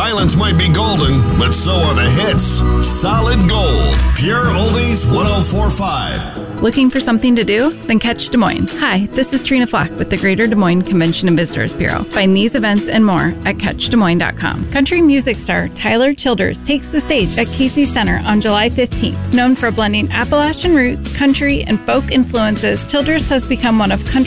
Violence might be golden, but so are the hits. Solid gold. Pure Oldies 1045. Looking for something to do? Then catch Des Moines. Hi, this is Trina Flack with the Greater Des Moines Convention and Visitors Bureau. Find these events and more at CatchDesMoines.com. Country music star Tyler Childers takes the stage at Casey Center on July 15th. Known for blending Appalachian roots, country, and folk influences, Childers has become one of country